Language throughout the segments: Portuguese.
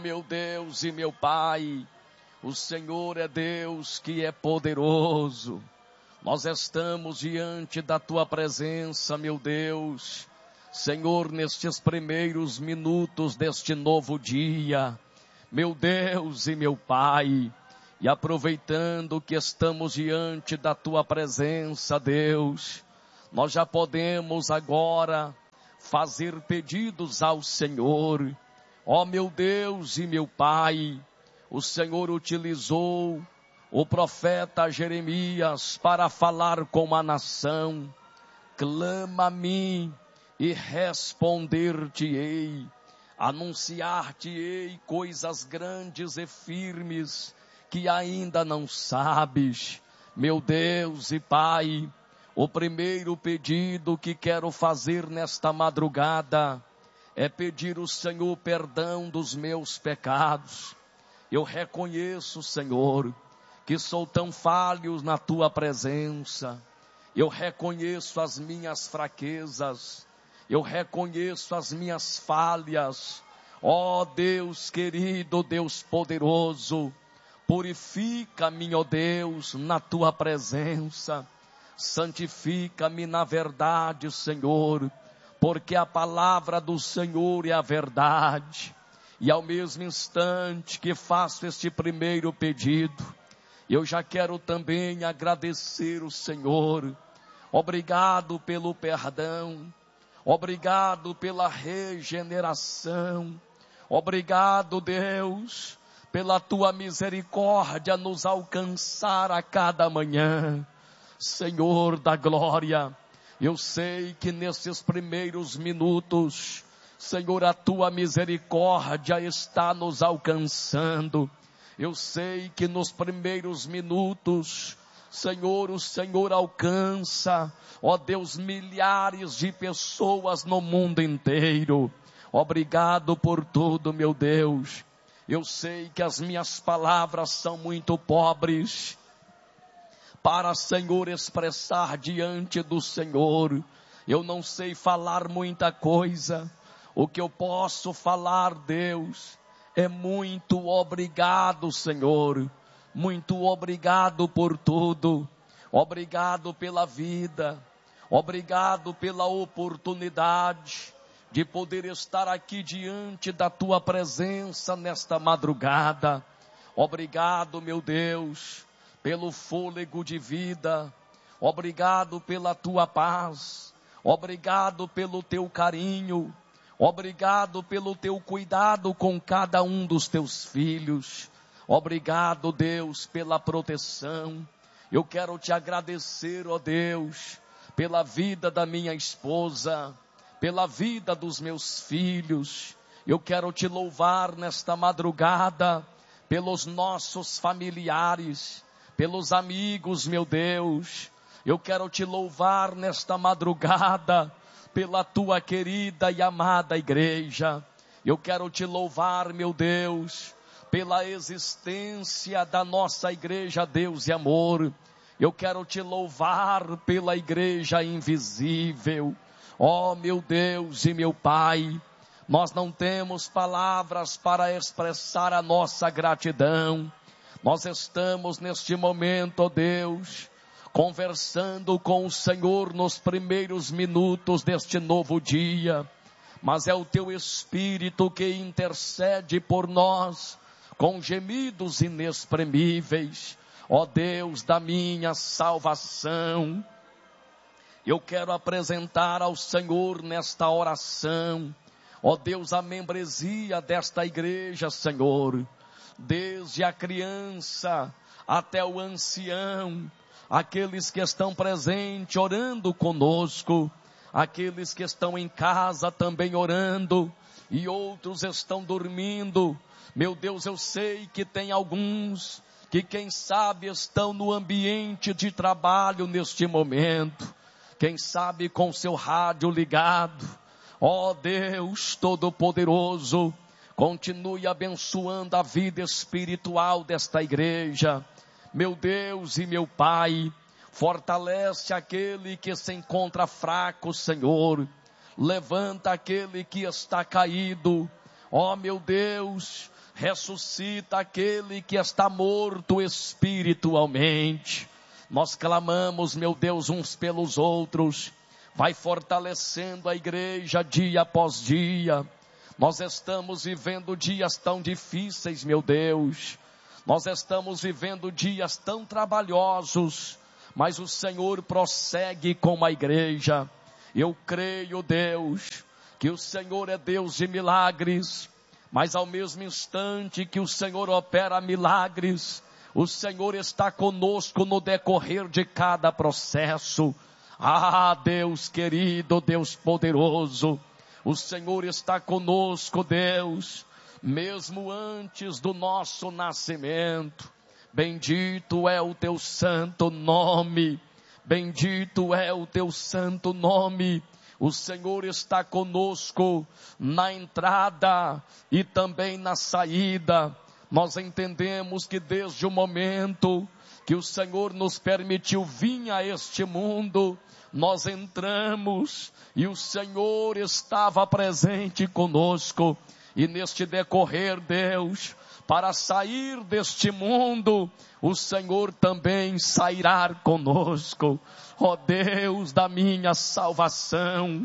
Meu Deus e meu Pai, o Senhor é Deus que é poderoso. Nós estamos diante da Tua presença, meu Deus. Senhor, nestes primeiros minutos deste novo dia, meu Deus e meu Pai, e aproveitando que estamos diante da Tua presença, Deus, nós já podemos agora fazer pedidos ao Senhor. Ó meu Deus e meu Pai, o Senhor utilizou o profeta Jeremias para falar com a nação. Clama a mim e responder-te-ei, anunciar-te-ei coisas grandes e firmes que ainda não sabes. Meu Deus e Pai, o primeiro pedido que quero fazer nesta madrugada é pedir ao Senhor perdão dos meus pecados. Eu reconheço, Senhor, que sou tão falho na Tua presença. Eu reconheço as minhas fraquezas. Eu reconheço as minhas falhas. Ó Deus querido, Deus poderoso, purifica-me, ó Deus, na Tua presença. Santifica-me na verdade, Senhor, porque a palavra do Senhor é a verdade. E ao mesmo instante que faço este primeiro pedido, eu já quero também agradecer o Senhor. Obrigado pelo perdão, obrigado pela regeneração, obrigado, Deus, pela Tua misericórdia nos alcançar a cada manhã. Senhor da glória, eu sei que nesses primeiros minutos, Senhor, a Tua misericórdia está nos alcançando. Eu sei que nos primeiros minutos, Senhor, o Senhor alcança, ó Deus, milhares de pessoas no mundo inteiro. Obrigado por tudo, meu Deus. Eu sei que as minhas palavras são muito pobres para, Senhor, expressar diante do Senhor. Eu não sei falar muita coisa. O que eu posso falar, Deus, é muito obrigado, Senhor. Muito obrigado por tudo. Obrigado pela vida. Obrigado pela oportunidade de poder estar aqui diante da Tua presença nesta madrugada. Obrigado, meu Deus, pelo fôlego de vida. Obrigado pela Tua paz. Obrigado pelo Teu carinho. Obrigado pelo Teu cuidado com cada um dos Teus filhos. Obrigado, Deus, pela proteção. Eu quero Te agradecer, ó Deus, pela vida da minha esposa, pela vida dos meus filhos. Eu quero Te louvar nesta madrugada pelos nossos familiares, pelos amigos, meu Deus. Eu quero Te louvar nesta madrugada pela Tua querida e amada igreja. Eu quero Te louvar, meu Deus, pela existência da nossa igreja Deus e Amor. Eu quero Te louvar pela igreja invisível. Ó meu Deus e meu Pai, nós não temos palavras para expressar a nossa gratidão. Nós estamos neste momento, ó Deus, conversando com o Senhor nos primeiros minutos deste novo dia, mas é o Teu Espírito que intercede por nós com gemidos inexprimíveis. Ó Deus da minha salvação, eu quero apresentar ao Senhor nesta oração, ó Deus, a membresia desta igreja, Senhor, desde a criança até o ancião, aqueles que estão presentes orando conosco, aqueles que estão em casa também orando, e outros estão dormindo. Meu Deus, eu sei que tem alguns que, quem sabe, estão no ambiente de trabalho neste momento, quem sabe com seu rádio ligado. Ó Deus Todo-Poderoso, continue abençoando a vida espiritual desta igreja. Meu Deus e meu Pai, fortalece aquele que se encontra fraco, Senhor. Levanta aquele que está caído. Ó meu Deus, ressuscita aquele que está morto espiritualmente. Nós clamamos, meu Deus, uns pelos outros, vai fortalecendo a igreja dia após dia. Nós estamos vivendo dias tão difíceis, meu Deus, nós estamos vivendo dias tão trabalhosos, mas o Senhor prossegue com a igreja. Eu creio, Deus, que o Senhor é Deus de milagres, mas ao mesmo instante que o Senhor opera milagres, o Senhor está conosco no decorrer de cada processo. Ah, Deus querido, Deus poderoso, o Senhor está conosco, Deus, mesmo antes do nosso nascimento. Bendito é o teu santo nome, bendito é o teu santo nome. O Senhor está conosco na entrada e também na saída. Nós entendemos que desde o momento que o Senhor nos permitiu vir a este mundo, nós entramos e o Senhor estava presente conosco. E neste decorrer, Deus, para sair deste mundo, o Senhor também sairá conosco. Ó Deus da minha salvação,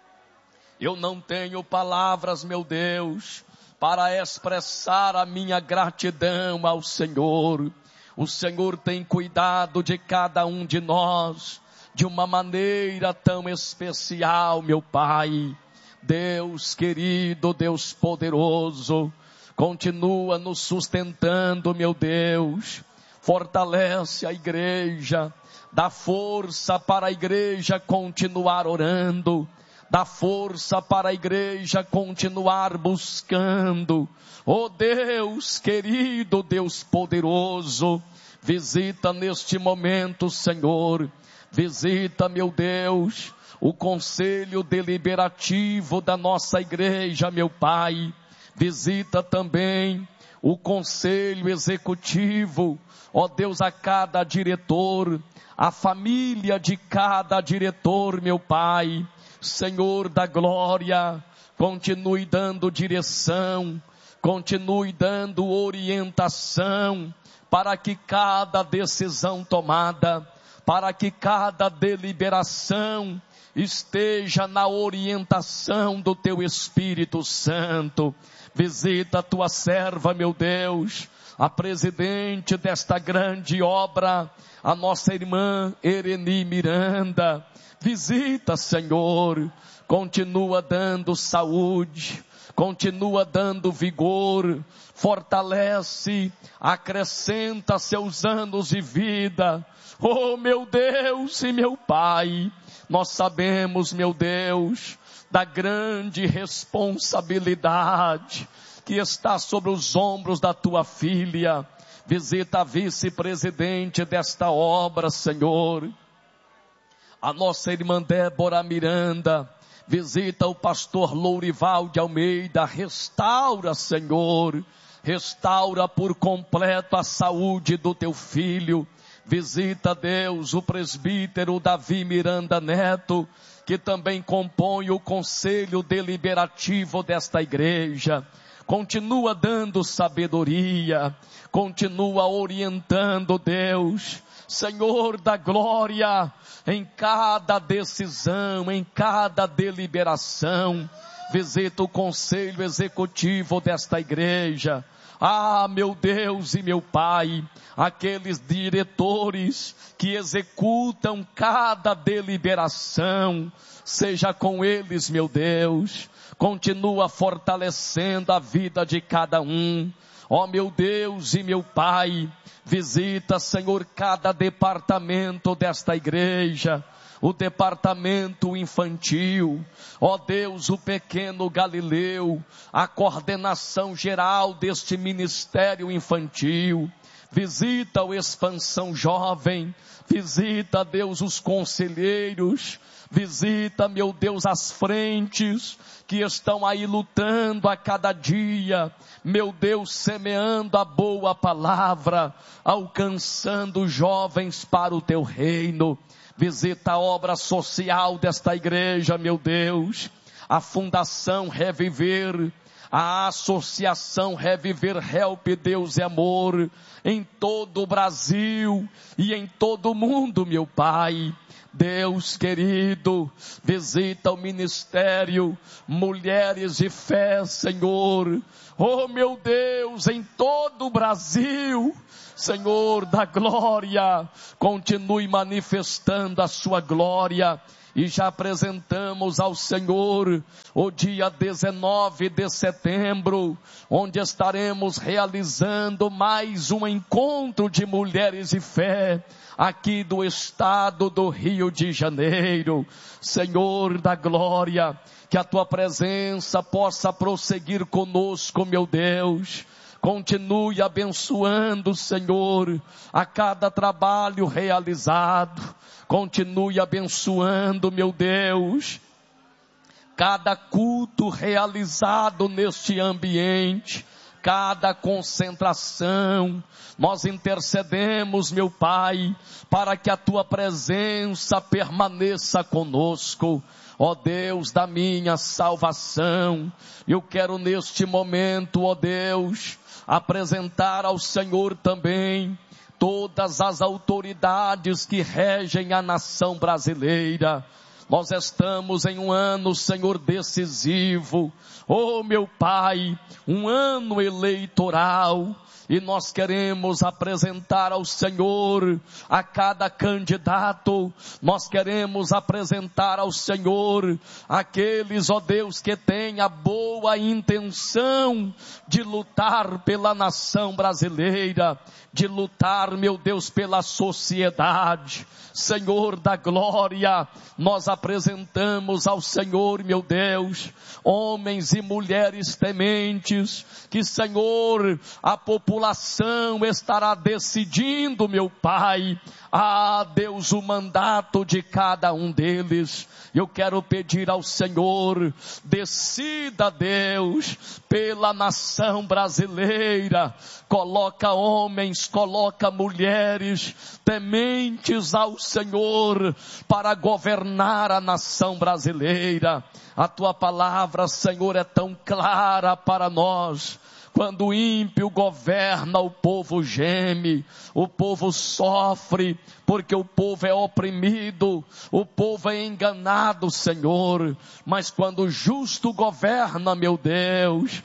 eu não tenho palavras, meu Deus, para expressar a minha gratidão ao Senhor. O Senhor tem cuidado de cada um de nós de uma maneira tão especial, meu Pai. Deus querido, Deus poderoso, continua nos sustentando, meu Deus. Fortalece a igreja, dá força para a igreja continuar orando, dá força para a igreja continuar buscando. Oh Deus querido, Deus poderoso, visita neste momento, Senhor, visita, meu Deus, o conselho deliberativo da nossa igreja, meu Pai. Visita também o conselho executivo, ó Deus, a cada diretor, a família de cada diretor, meu Pai. Senhor da glória, continue dando direção, continue dando orientação, para que cada decisão tomada, para que cada deliberação esteja na orientação do teu Espírito Santo. Visita a tua serva, meu Deus, a presidente desta grande obra, a nossa irmã Ereni Miranda. Visita, Senhor, continua dando saúde, continua dando vigor, fortalece, acrescenta seus anos de vida. Oh meu Deus e meu Pai, nós sabemos, meu Deus, da grande responsabilidade que está sobre os ombros da tua filha. Visita a vice-presidente desta obra, Senhor, a nossa irmã Débora Miranda. Visita o pastor Lourival de Almeida. Restaura, Senhor, restaura por completo a saúde do teu filho. Visita, Deus, o presbítero Davi Miranda Neto, que também compõe o conselho deliberativo desta igreja. Continua dando sabedoria, continua orientando, Deus, Senhor da glória, em cada decisão, em cada deliberação. Visita o conselho executivo desta igreja. Ah, meu Deus e meu Pai, aqueles diretores que executam cada deliberação, seja com eles, meu Deus, continua fortalecendo a vida de cada um. Ó meu Deus e meu Pai, visita, Senhor, cada departamento desta igreja, o departamento infantil, ó Deus, o pequeno Galileu, a coordenação geral deste ministério infantil. Visita o Expansão Jovem, visita, Deus, os conselheiros, visita, meu Deus, as frentes que estão aí lutando a cada dia, meu Deus, semeando a boa palavra, alcançando jovens para o teu reino. Visita a obra social desta igreja, meu Deus, a Fundação Reviver, a associação Reviver Help Deus é Amor, em todo o Brasil e em todo o mundo, meu Pai. Deus querido, visita o ministério Mulheres de Fé, Senhor. Oh meu Deus, em todo o Brasil, Senhor da glória, continue manifestando a sua glória. E já apresentamos ao Senhor o dia 19 de setembro, onde estaremos realizando mais um encontro de mulheres de fé, aqui do estado do Rio de Janeiro. Senhor da glória, que a tua presença possa prosseguir conosco, meu Deus. Continue abençoando, Senhor, a cada trabalho realizado. Continue abençoando, meu Deus, cada culto realizado neste ambiente, cada concentração. Nós intercedemos, meu Pai, para que a tua presença permaneça conosco. Ó Deus da minha salvação, eu quero neste momento, ó Deus, apresentar ao Senhor também todas as autoridades que regem a nação brasileira. Nós estamos em um ano, Senhor, decisivo. Oh meu Pai, um ano eleitoral. E nós queremos apresentar ao Senhor a cada candidato. Nós queremos apresentar ao Senhor aqueles, ó Deus, que têm a boa intenção de lutar pela nação brasileira, de lutar, meu Deus, pela sociedade. Senhor da glória, nós apresentamos ao Senhor, meu Deus, homens e mulheres tementes, que, Senhor, a população estará decidindo, meu Pai, Deus, o mandato de cada um deles. Eu quero pedir ao Senhor, decida, Deus, pela nação brasileira, coloca homens, coloca mulheres tementes ao Senhor para governar a nação brasileira. A tua palavra, Senhor, é tão clara para nós. Quando o ímpio governa, o povo geme, o povo sofre, porque o povo é oprimido, o povo é enganado, Senhor. Mas quando o justo governa, meu Deus,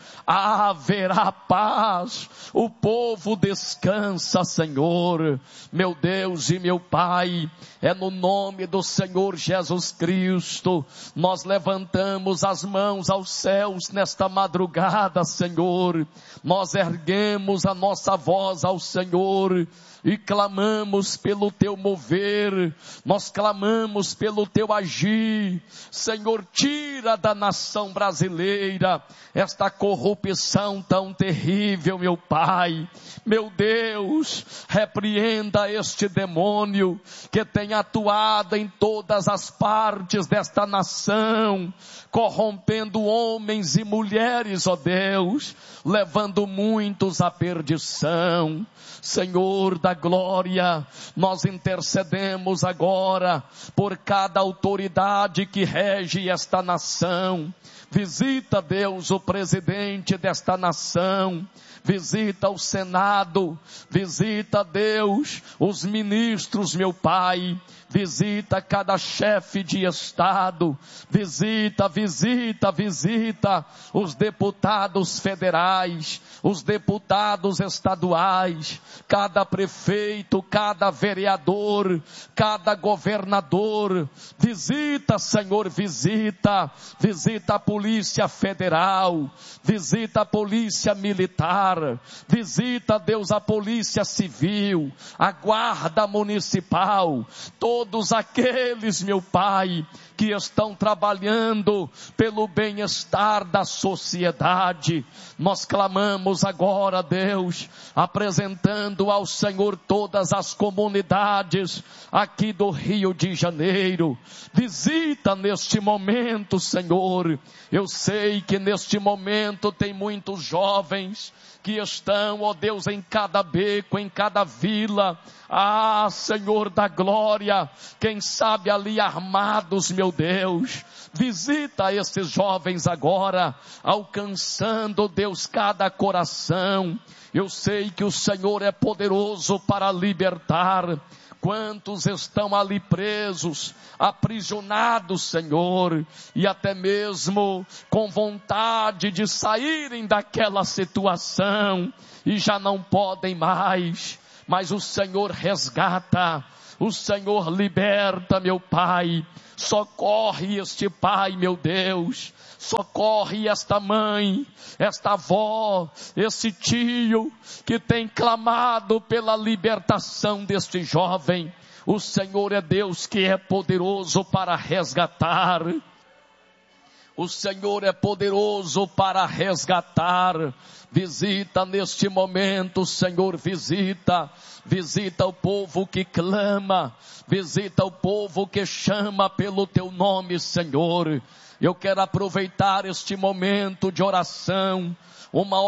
haverá paz, o povo descansa, Senhor. Meu Deus e meu Pai, é no nome do Senhor Jesus Cristo, nós levantamos as mãos aos céus nesta madrugada, Senhor. Nós erguemos a nossa voz ao Senhor e clamamos pelo teu mover, nós clamamos pelo teu agir. Senhor, tira da nação brasileira esta corrupção tão terrível, meu Pai. Meu Deus, repreenda este demônio que tem atuado em todas as partes desta nação, corrompendo homens e mulheres, ó Deus, levando muitos à perdição. Senhor da glória, nós intercedemos agora por cada autoridade que rege esta nação. Visita, Deus, o presidente desta nação. Visita o Senado, visita, Deus, os ministros, meu Pai, visita cada chefe de Estado, visita os deputados federais, os deputados estaduais, cada prefeito, cada vereador, cada governador. Visita, Senhor, visita a Polícia Federal, visita a Polícia Militar, visita, Deus, a Polícia Civil, a Guarda Municipal, todos aqueles, meu Pai, que estão trabalhando pelo bem-estar da sociedade. Nós clamamos agora, Deus, apresentando ao Senhor todas as comunidades aqui do Rio de Janeiro. Visita neste momento, Senhor. Eu sei que neste momento tem muitos jovens que estão, ó Deus, em cada beco, em cada vila, Senhor da glória, quem sabe ali armados, meu Deus, visita esses jovens agora, alcançando, Deus, cada coração. Eu sei que o Senhor é poderoso para libertar. Quantos estão ali presos, aprisionados, Senhor, e até mesmo com vontade de saírem daquela situação, e já não podem mais, mas o Senhor resgata, o Senhor liberta, meu Pai. Socorre este pai, meu Deus, socorre esta mãe, esta avó, esse tio que tem clamado pela libertação deste jovem. O Senhor é Deus que é poderoso para resgatar. O Senhor é poderoso para resgatar. Visita neste momento, Senhor, visita o povo que clama, visita o povo que chama pelo teu nome, Senhor. Eu quero aproveitar este momento de oração, uma